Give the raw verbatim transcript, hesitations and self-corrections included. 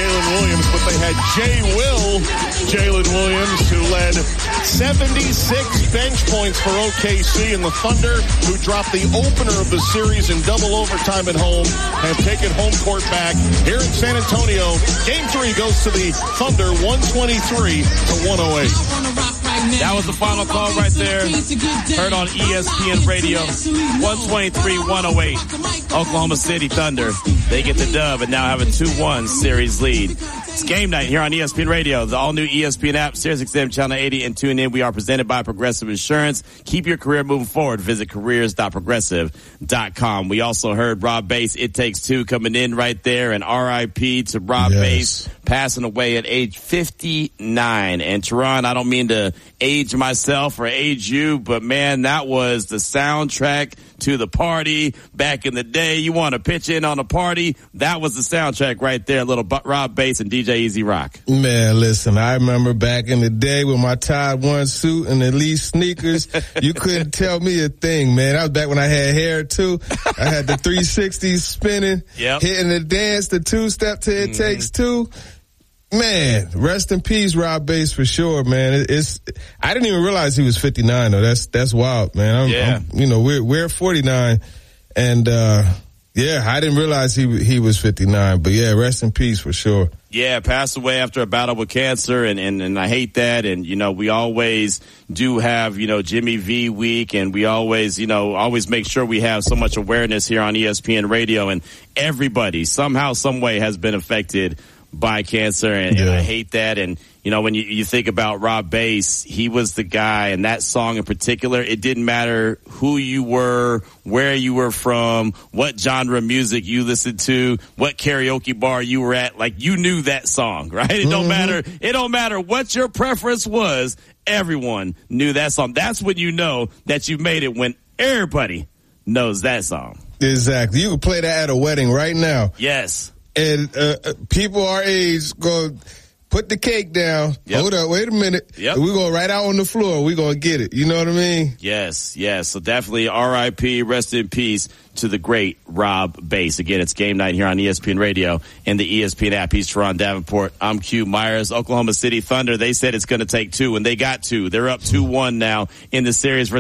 Jalen Williams, but they had Jay Will, Jalen Williams, who led seventy-six bench points for O K C, and the Thunder, who dropped the opener of the series in double overtime at home, have taken home court back here in San Antonio. Game three goes to the Thunder, one twenty-three to one oh eight. That was the final call right there. Heard on E S P N Radio. one twenty-three one oh eight. Oklahoma City Thunder. They get the dub and now have a two one series lead. It's game night here on E S P N Radio. The all-new E S P N app, Sirius X M Channel eighty, and tune in. We are presented by Progressive Insurance. Keep your career moving forward. Visit careers dot progressive dot com. We also heard Rob Bass, It Takes Two, coming in right there, and R I P to Rob yes. Bass, passing away at age fifty-nine. And Teron, I don't mean to age myself or age you, but man, that was the soundtrack to the party back in the day. You want to pitch in on a party? That was the soundtrack right there. Little Rob Bass and D J Easy Rock. Man, listen, I remember back in the day with my Tide One suit and at least sneakers, you couldn't tell me a thing, man. That was back when I had hair too. I had the three sixties spinning, yep. hitting the dance, the two-step to It mm-hmm. Takes Two. Man, rest in peace, Rob Bass, for sure, man. It, it's I didn't even realize he was fifty-nine though. That's that's wild, man. I'm, yeah. I'm, you know, we're we're forty-nine, and uh yeah, I didn't realize he he was fifty-nine. But yeah, rest in peace for sure. Yeah, passed away after a battle with cancer, and, and, and I hate that. And, you know, we always do have, you know, Jimmy V week, and we always, you know, always make sure we have so much awareness here on E S P N Radio, and everybody somehow, some way has been affected by cancer, and, yeah. and I hate that. And, you know, when you, you think about Rob Bass, he was the guy, and that song in particular, it didn't matter who you were, where you were from, what genre of music you listened to, what karaoke bar you were at. Like, you knew that song, right? It don't mm-hmm. matter. It don't matter what your preference was. Everyone knew that song. That's when you know that you made it, when everybody knows that song. Exactly. You can play that at a wedding right now. Yes. And uh, people our age go put the cake down. Yep. Hold up, wait a minute. Yep. We go right out on the floor. We gonna get it. You know what I mean? Yes, yes. So definitely R I P, rest in peace to the great Rob Bass. Again, it's game night here on E S P N Radio and the E S P N app. He's Teron Davenport. I'm Q Myers. Oklahoma City Thunder, they said it's going to take two, and they got two. They're up two one now in the series.